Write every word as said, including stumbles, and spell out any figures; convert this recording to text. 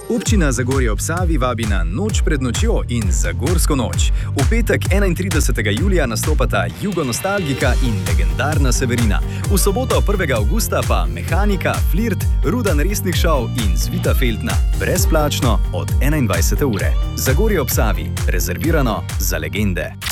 Občina Zagorje ob Savi vabi na Noč pred nočjo in Zagorsko noč. V petek enaintridesetega julija nastopata Jugonostalgika in Legendarna Severina. V soboto prvega avgusta pa Mehanika, Flirt, Rudan resnih šov in Zvita Feltna. Brezplačno od enaindvajsete ure. Zagorje ob Savi. Rezervirano za legende.